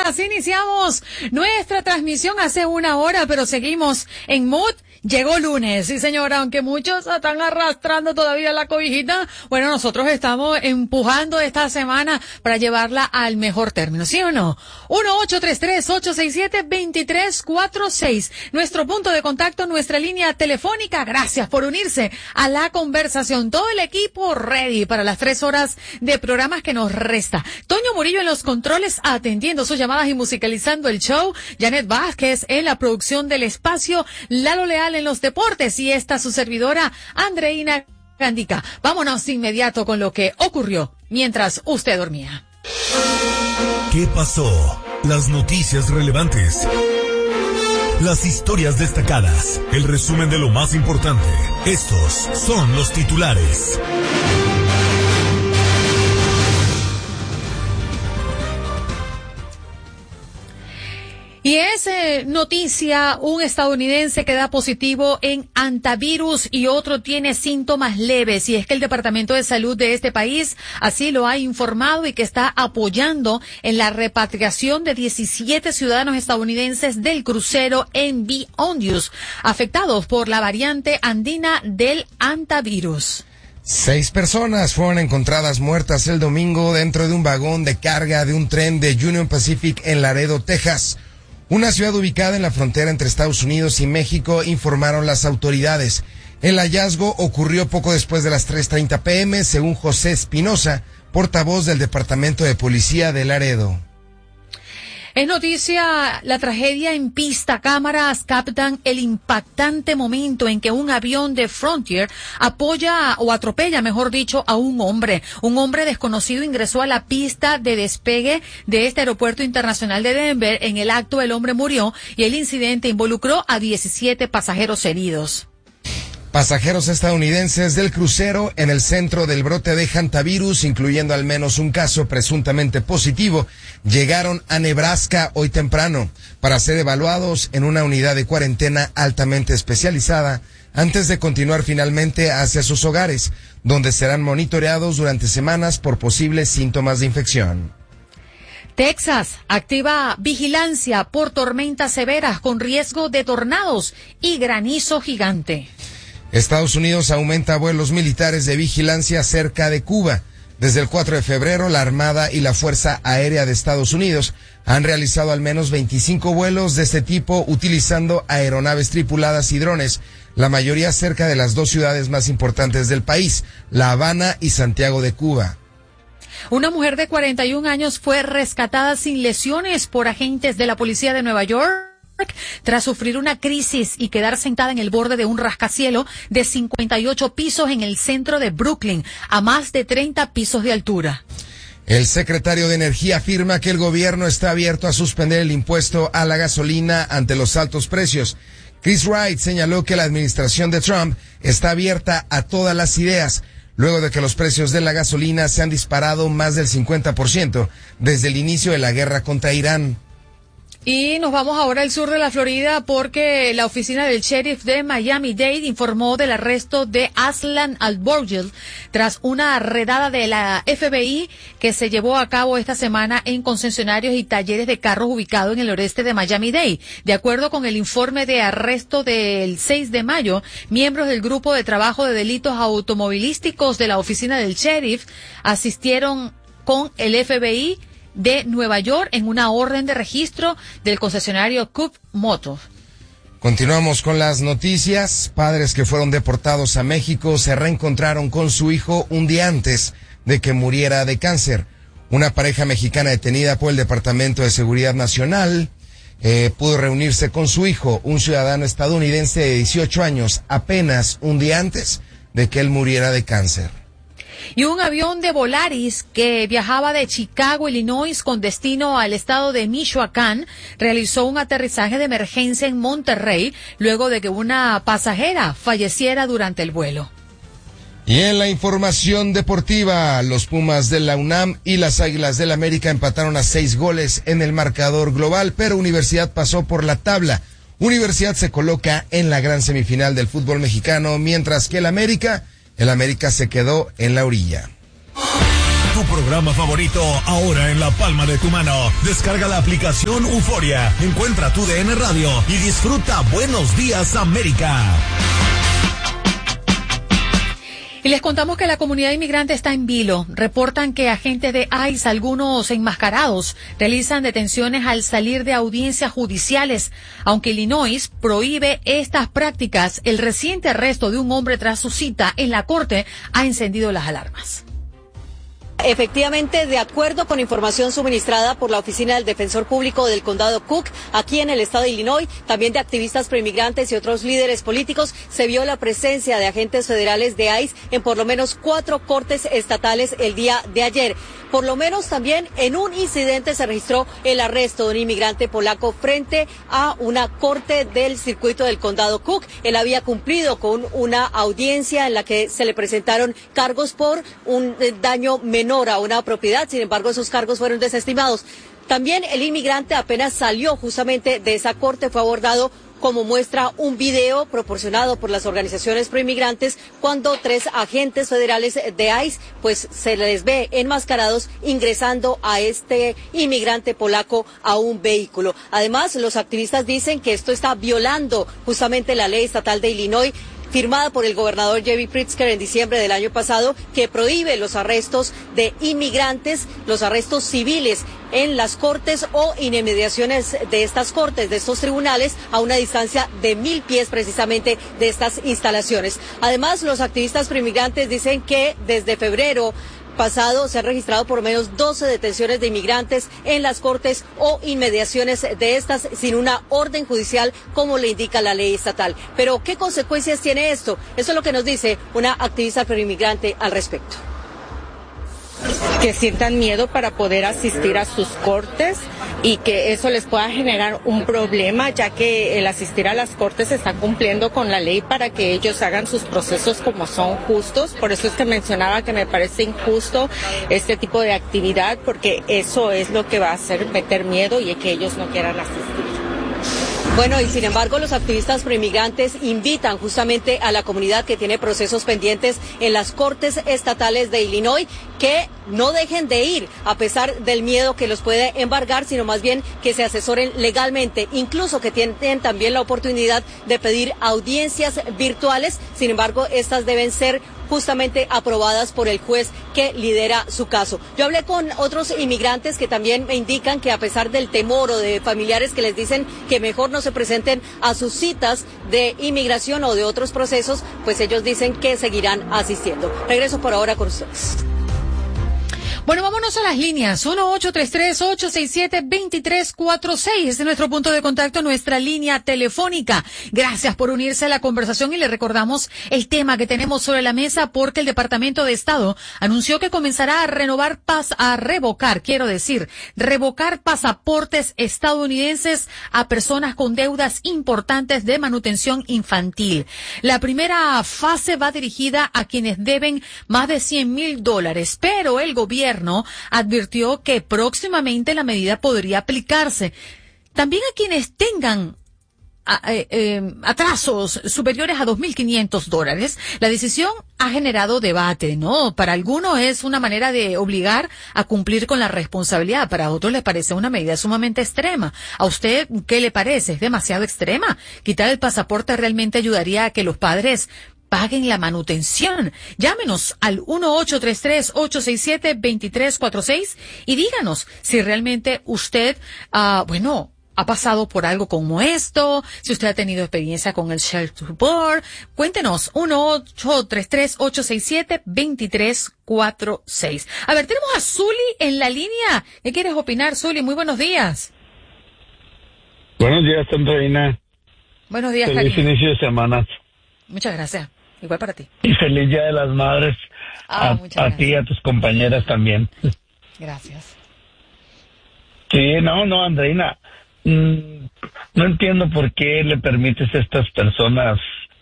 así iniciamos nuestra transmisión hace una hora, pero seguimos en mood. Llegó lunes, sí señora, aunque muchos están arrastrando todavía la cobijita, bueno, nosotros estamos empujando esta semana para llevarla al mejor término, ¿sí o no? 1-833-867-2346, nuestro punto de contacto, nuestra línea telefónica. Gracias por unirse a la conversación. Todo el equipo ready para las 3 horas de programas que nos resta. Toño Murillo en los controles atendiendo sus llamadas y musicalizando el show. Janet Vázquez en la producción del espacio. Lalo Leal en los deportes y esta su servidora Andreina Gandica. Vámonos de inmediato con lo que ocurrió mientras usted dormía. ¿Qué pasó? Las noticias relevantes, las historias destacadas, el resumen de lo más importante. Estos son los titulares. Y es noticia, un estadounidense que da positivo en antivirus y otro tiene síntomas leves. Y es que el Departamento de Salud de este país así lo ha informado y que está apoyando en la repatriación de 17 ciudadanos estadounidenses del crucero MV Ondius, afectados por la variante andina del antivirus. 6 personas fueron encontradas muertas el domingo dentro de un vagón de carga de un tren de Union Pacific en Laredo, Texas. Una ciudad ubicada en la frontera entre Estados Unidos y México, informaron las autoridades. El hallazgo ocurrió poco después de las 3:30 p.m., según José Espinosa, portavoz del Departamento de Policía de Laredo. Es noticia la tragedia en pista. Cámaras captan el impactante momento en que un avión de Frontier atropella, mejor dicho, a un hombre. Un hombre desconocido ingresó a la pista de despegue de este aeropuerto internacional de Denver. En el acto el hombre murió y el incidente involucró a 17 pasajeros heridos. Pasajeros estadounidenses del crucero en el centro del brote de hantavirus, incluyendo al menos un caso presuntamente positivo, llegaron a Nebraska hoy temprano para ser evaluados en una unidad de cuarentena altamente especializada antes de continuar finalmente hacia sus hogares, donde serán monitoreados durante semanas por posibles síntomas de infección. Texas activa vigilancia por tormentas severas con riesgo de tornados y granizo gigante. Estados Unidos aumenta vuelos militares de vigilancia cerca de Cuba. Desde el 4 de febrero, la Armada y la Fuerza Aérea de Estados Unidos han realizado al menos 25 vuelos de este tipo utilizando aeronaves tripuladas y drones, la mayoría cerca de las 2 ciudades más importantes del país, La Habana y Santiago de Cuba. Una mujer de 41 años fue rescatada sin lesiones por agentes de la policía de Nueva York tras sufrir una crisis y quedar sentada en el borde de un rascacielos de 58 pisos en el centro de Brooklyn, a más de 30 pisos de altura. El secretario de Energía afirma que el gobierno está abierto a suspender el impuesto a la gasolina ante los altos precios. Chris Wright señaló que la administración de Trump está abierta a todas las ideas, luego de que los precios de la gasolina se han disparado más del 50% desde el inicio de la guerra contra Irán. Y nos vamos ahora al sur de la Florida porque la oficina del sheriff de Miami-Dade informó del arresto de Aslan Al-Borgel tras una redada de la FBI que se llevó a cabo esta semana en concesionarios y talleres de carros ubicados en el oeste de Miami-Dade. De acuerdo con el informe de arresto del 6 de mayo, miembros del grupo de trabajo de delitos automovilísticos de la oficina del sheriff asistieron con el FBI de Nueva York en una orden de registro del concesionario Cup Motors. Continuamos con las noticias. Padres que fueron deportados a México se reencontraron con su hijo un día antes de que muriera de cáncer. Una pareja mexicana detenida por el Departamento de Seguridad Nacional pudo reunirse con su hijo, un ciudadano estadounidense de 18 años, apenas un día antes de que él muriera de cáncer. Y un avión de Volaris que viajaba de Chicago, Illinois, con destino al estado de Michoacán, realizó un aterrizaje de emergencia en Monterrey luego de que una pasajera falleciera durante el vuelo. Y en la información deportiva, los Pumas de la UNAM y las Águilas del América empataron a 6 goles en el marcador global, pero Universidad pasó por la tabla. Universidad se coloca en la gran semifinal del fútbol mexicano, mientras que el América se quedó en la orilla. Tu programa favorito ahora en la palma de tu mano. Descarga la aplicación Euforia, encuentra tu DN Radio y disfruta Buenos Días América. Y les contamos que la comunidad inmigrante está en vilo. Reportan que agentes de ICE, algunos enmascarados, realizan detenciones al salir de audiencias judiciales. Aunque Illinois prohíbe estas prácticas, el reciente arresto de un hombre tras su cita en la corte ha encendido las alarmas. Efectivamente, de acuerdo con información suministrada por la Oficina del Defensor Público del Condado Cook, aquí en el estado de Illinois, también de activistas proinmigrantes y otros líderes políticos, se vio la presencia de agentes federales de ICE en por lo menos 4 cortes estatales el día de ayer. Por lo menos también en un incidente se registró el arresto de un inmigrante polaco frente a una corte del circuito del Condado Cook. Él había cumplido con una audiencia en la que se le presentaron cargos por un daño menor a una propiedad. Sin embargo, esos cargos fueron desestimados. También el inmigrante apenas salió justamente de esa corte, fue abordado, como muestra un video proporcionado por las organizaciones proinmigrantes, cuando 3 agentes federales de ICE pues se les ve enmascarados ingresando a este inmigrante polaco a un vehículo. Además, los activistas dicen que esto está violando justamente la ley estatal de Illinois, firmada por el gobernador J.B. Pritzker en diciembre del año pasado, que prohíbe los arrestos de inmigrantes, los arrestos civiles en las cortes o inmediaciones de estas cortes, de estos tribunales, a una distancia de 1000 pies precisamente de estas instalaciones. Además, los activistas proinmigrantes dicen que desde febrero pasado se han registrado por lo menos 12 detenciones de inmigrantes en las cortes o inmediaciones de estas sin una orden judicial, como le indica la ley estatal. Pero, ¿qué consecuencias tiene esto? Eso es lo que nos dice una activista proinmigrante al respecto. Que sientan miedo para poder asistir a sus cortes y que eso les pueda generar un problema, ya que el asistir a las cortes está cumpliendo con la ley para que ellos hagan sus procesos como son justos. Por eso es que mencionaba que me parece injusto este tipo de actividad, porque eso es lo que va a hacer meter miedo y que ellos no quieran asistir. Bueno, y sin embargo, los activistas proinmigrantes invitan justamente a la comunidad que tiene procesos pendientes en las cortes estatales de Illinois que no dejen de ir a pesar del miedo que los puede embargar, sino más bien que se asesoren legalmente, incluso que tienen también la oportunidad de pedir audiencias virtuales. Sin embargo, estas deben ser justamente aprobadas por el juez que lidera su caso. Yo hablé con otros inmigrantes que también me indican que a pesar del temor o de familiares que les dicen que mejor no se presenten a sus citas de inmigración o de otros procesos, pues ellos dicen que seguirán asistiendo. Regreso por ahora con ustedes. Bueno, vámonos a las líneas. 1-833-867-2346. Este es nuestro punto de contacto, nuestra línea telefónica. Gracias por unirse a la conversación y le recordamos el tema que tenemos sobre la mesa, porque el Departamento de Estado anunció que comenzará a revocar pasaportes estadounidenses a personas con deudas importantes de manutención infantil. La primera fase va dirigida a quienes deben más de $100,000, pero el gobierno advirtió que próximamente la medida podría aplicarse también a quienes tengan atrasos superiores a $2,500. La decisión ha generado debate, ¿no? Para algunos es una manera de obligar a cumplir con la responsabilidad, para otros les parece una medida sumamente extrema. ¿A usted qué le parece? ¿Es demasiado extrema? ¿Quitar el pasaporte realmente ayudaría a que los padres paguen la manutención? Llámenos al 1-833-867-2346 y díganos si realmente usted, ha pasado por algo como esto, si usted ha tenido experiencia con el Shelter Board. Cuéntenos, 1-833-867-2346. A ver, tenemos a Zuli en la línea. ¿Qué quieres opinar, Zuli? Muy buenos días. Buenos días, Andreina. Buenos días, feliz cariño. inicio de semana. Muchas gracias. Igual para ti. Y feliz Día de las Madres a ti y a tus compañeras también. Gracias. Sí, no, Andreina. No entiendo por qué le permites a estas personas.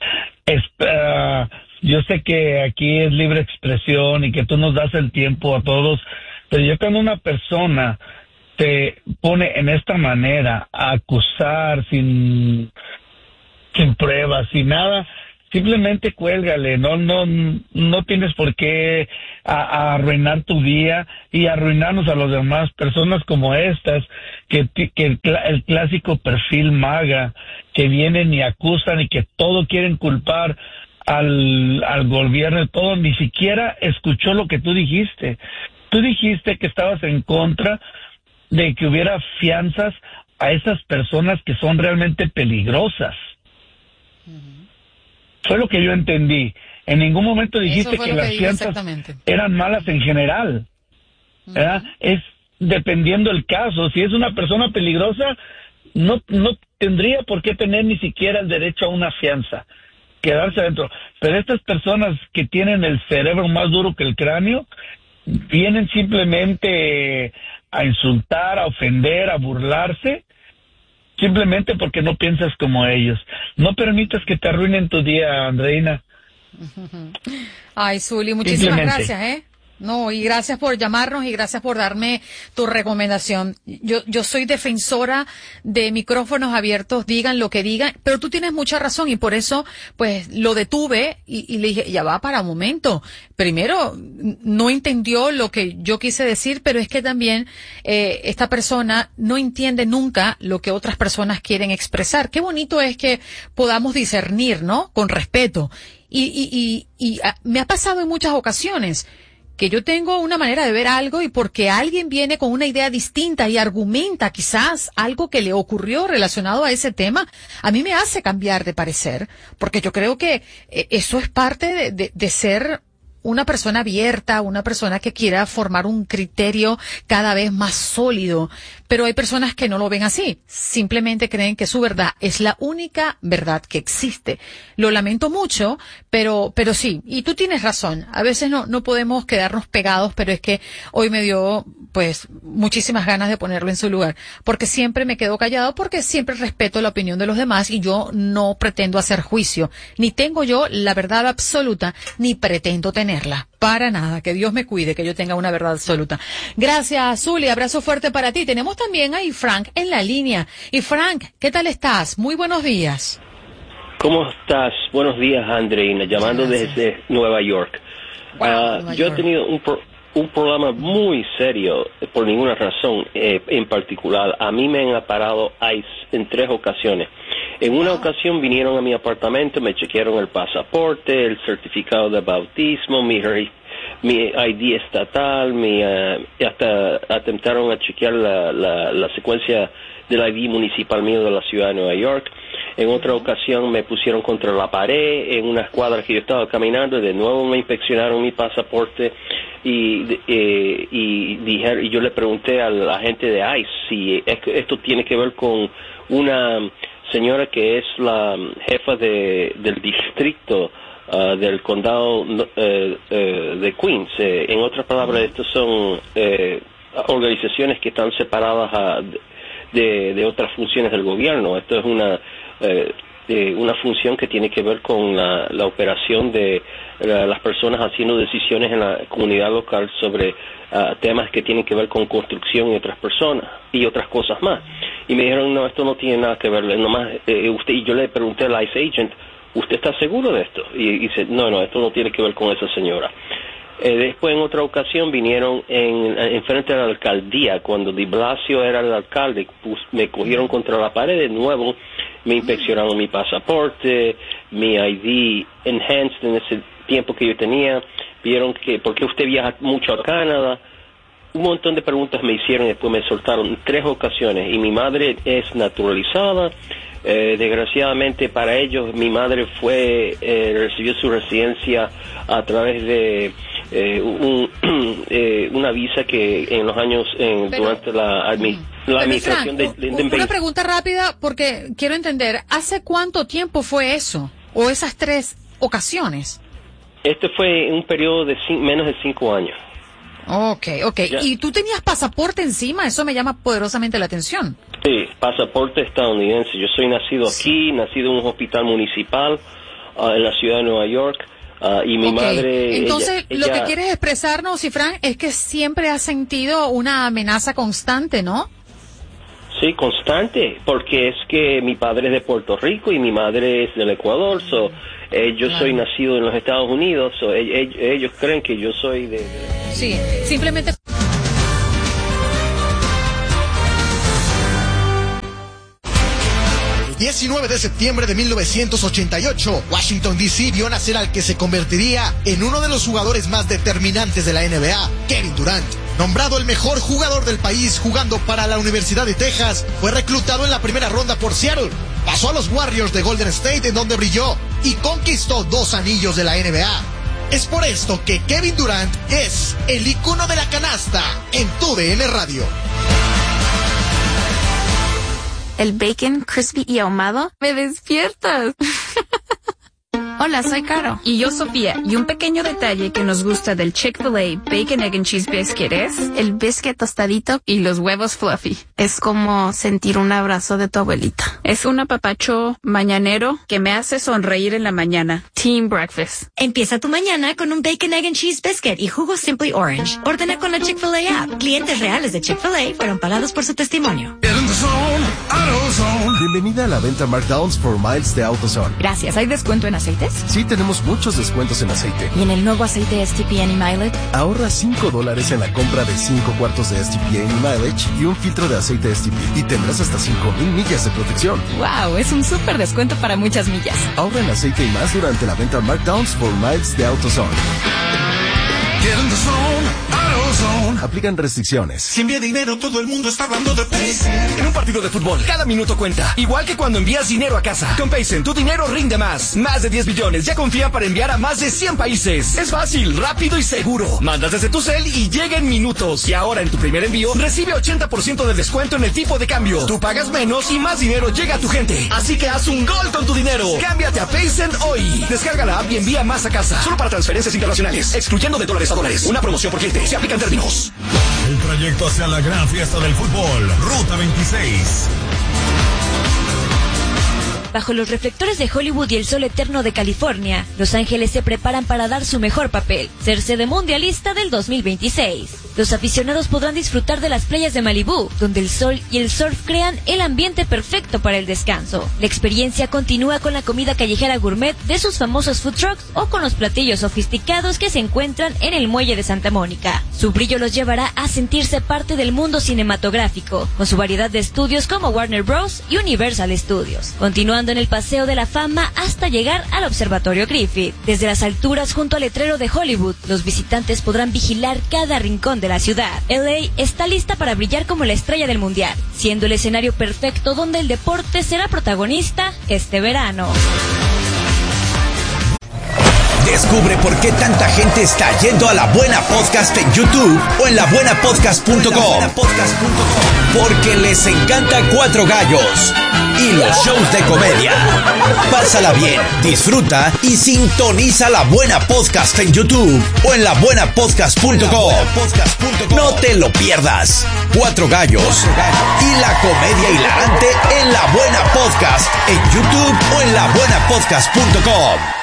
Yo sé que aquí es libre expresión y que tú nos das el tiempo a todos, pero yo cuando una persona te pone en esta manera a acusar sin pruebas, sin nada, simplemente cuélgale, no tienes por qué a arruinar tu día y arruinarnos a los demás, personas como estas, que el clásico perfil maga, que vienen y acusan y que todo quieren culpar al gobierno, todo, ni siquiera escuchó lo que tú dijiste. Tú dijiste que estabas en contra de que hubiera fianzas a esas personas que son realmente peligrosas. Fue lo que yo entendí. En ningún momento dijiste que las fianzas eran malas en general. ¿Verdad? Es dependiendo el caso. Si es una persona peligrosa, no tendría por qué tener ni siquiera el derecho a una fianza, quedarse adentro. Pero estas personas que tienen el cerebro más duro que el cráneo, vienen simplemente a insultar, a ofender, a burlarse, simplemente porque no piensas como ellos. No permitas que te arruinen tu día, Andreina. Ay, Zuli, muchísimas gracias, No, y gracias por llamarnos y gracias por darme tu recomendación. Yo soy defensora de micrófonos abiertos, digan lo que digan, pero tú tienes mucha razón y por eso, pues, lo detuve y le dije, ya va, para un momento. Primero, no entendió lo que yo quise decir, pero es que también esta persona no entiende nunca lo que otras personas quieren expresar. Qué bonito es que podamos discernir, ¿no? Con respeto. Y me ha pasado en muchas ocasiones que yo tengo una manera de ver algo y porque alguien viene con una idea distinta y argumenta quizás algo que le ocurrió relacionado a ese tema, a mí me hace cambiar de parecer, porque yo creo que eso es parte de ser una persona abierta, una persona que quiera formar un criterio cada vez más sólido. Pero hay personas que no lo ven así, simplemente creen que su verdad es la única verdad que existe. Lo lamento mucho, pero sí, y tú tienes razón, a veces no podemos quedarnos pegados, pero es que hoy me dio, pues, muchísimas ganas de ponerlo en su lugar, porque siempre me quedo callado, porque siempre respeto la opinión de los demás y yo no pretendo hacer juicio, ni tengo yo la verdad absoluta, ni pretendo tenerla. Para nada, que Dios me cuide, que yo tenga una verdad absoluta. Gracias, Zuli, abrazo fuerte para ti. Tenemos también ahí Frank en la línea. Y Frank, ¿qué tal estás? Muy buenos días. ¿Cómo estás? Buenos días, Andreina, llamando desde Nueva York. Yo he tenido un problema muy serio, por ninguna razón en particular. A mí me han parado ICE en 3 ocasiones. En una ocasión vinieron a mi apartamento, me chequearon el pasaporte, el certificado de bautismo, mi ID estatal, hasta atentaron a chequear la secuencia del ID municipal mío de la ciudad de Nueva York. En otra ocasión me pusieron contra la pared en unas cuadras que yo estaba caminando, de nuevo me inspeccionaron mi pasaporte y yo le pregunté al agente de ICE si esto tiene que ver con una señora que es la jefa del distrito del condado de Queens. En otras palabras, estos son organizaciones que están separadas de otras funciones del gobierno. Esto es una función que tiene que ver con la operación de las personas haciendo decisiones en la comunidad local sobre temas que tienen que ver con construcción y otras personas y otras cosas más. Y me dijeron, no, esto no tiene nada que ver, nomás y yo le pregunté al ICE agent, ¿usted está seguro de esto? Y dice, no, esto no tiene que ver con esa señora. Después, en otra ocasión, vinieron en frente de la alcaldía, cuando Di Blasio era el alcalde, me cogieron contra la pared de nuevo, me inspeccionaron mi pasaporte, mi ID enhanced en ese tiempo que yo tenía, vieron que, ¿por qué usted viaja mucho a Canadá? Un montón de preguntas me hicieron y después me soltaron en 3 ocasiones, y mi madre es naturalizada. Desgraciadamente para ellos, mi madre recibió su residencia a través de una visa que en los años durante la administración una pregunta rápida, porque quiero entender, ¿hace cuánto tiempo fue eso? ¿O esas 3 ocasiones? Este fue un periodo de menos de 5 años. Okay. Ya. ¿Y tú tenías pasaporte encima? Eso me llama poderosamente la atención. Sí, pasaporte estadounidense. Yo soy nacido aquí, nacido en un hospital municipal en la ciudad de Nueva York. Y mi madre... Entonces, lo que quieres expresarnos, Cifrán, es que siempre has sentido una amenaza constante, ¿no? Sí, constante, porque es que mi padre es de Puerto Rico y mi madre es del Ecuador, Yo soy nacido en los Estados Unidos, ellos creen que yo soy de... Sí, simplemente... 19 de septiembre de 1988, Washington D.C. vio nacer al que se convertiría en uno de los jugadores más determinantes de la NBA, Kevin Durant. Nombrado el mejor jugador del país jugando para la Universidad de Texas, fue reclutado en la primera ronda por Seattle. Pasó a los Warriors de Golden State, en donde brilló y conquistó 2 anillos de la NBA. Es por esto que Kevin Durant es el icono de la canasta en TUDN Radio. El bacon crispy y ahumado, me despiertas. Hola, soy Caro. Y yo, Sofía. Y un pequeño detalle que nos gusta del Chick-fil-A Bacon, Egg and Cheese Biscuit es... el biscuit tostadito y los huevos fluffy. Es como sentir un abrazo de tu abuelita. Es un apapacho mañanero que me hace sonreír en la mañana. Team Breakfast. Empieza tu mañana con un Bacon, Egg and Cheese Biscuit y jugo Simply Orange. Ordena con la Chick-fil-A app. Clientes reales de Chick-fil-A fueron pagados por su testimonio. Bienvenida a la venta Markdowns for Miles de AutoZone. Gracias. ¿Hay descuento en aceites? Sí, tenemos muchos descuentos en aceite. ¿Y en el nuevo aceite STP Any Mileage? Ahorra $5 en la compra de 5 cuartos de STP Any Mileage y un filtro de aceite STP. Y tendrás hasta 5,000 millas de protección. ¡Wow! Es un súper descuento para muchas millas. Ahorra en aceite y más durante la venta Markdowns for Miles de AutoZone. Aplican restricciones. Si envía dinero, todo el mundo está hablando de Paycent. En un partido de fútbol, cada minuto cuenta. Igual que cuando envías dinero a casa. Con Paycent, tu dinero rinde más. Más de 10 billones ya confían para enviar a más de 100 países. Es fácil, rápido y seguro. Mandas desde tu cel y llega en minutos. Y ahora en tu primer envío, recibe 80% de descuento en el tipo de cambio. Tú pagas menos y más dinero llega a tu gente. Así que haz un gol con tu dinero. Cámbiate a Paycent hoy. Descarga la app y envía más a casa. Solo para transferencias internacionales. Excluyendo de dólares a dólares. Una promoción por cliente. Se aplican términos. El trayecto hacia la gran fiesta del fútbol, Ruta 26. Bajo los reflectores de Hollywood y el sol eterno de California, Los Ángeles se preparan para dar su mejor papel, ser sede mundialista del 2026. Los aficionados podrán disfrutar de las playas de Malibú, donde el sol y el surf crean el ambiente perfecto para el descanso. La experiencia continúa con la comida callejera gourmet de sus famosos food trucks o con los platillos sofisticados que se encuentran en el muelle de Santa Mónica. Su brillo los llevará a sentirse parte del mundo cinematográfico, con su variedad de estudios como Warner Bros. Y Universal Studios. Continuando en el Paseo de la Fama hasta llegar al Observatorio Griffith. Desde las alturas junto al letrero de Hollywood, los visitantes podrán vigilar cada rincón de la ciudad. LA está lista para brillar como la estrella del mundial, siendo el escenario perfecto donde el deporte será protagonista este verano. Descubre por qué tanta gente está yendo a La Buena Podcast en YouTube o en labuenapodcast.com. Porque les encanta Cuatro Gallos y los shows de comedia. Pásala bien, disfruta y sintoniza La Buena Podcast en YouTube o en labuenapodcast.com. No te lo pierdas. Cuatro Gallos y la comedia hilarante en La Buena Podcast en YouTube o en labuenapodcast.com.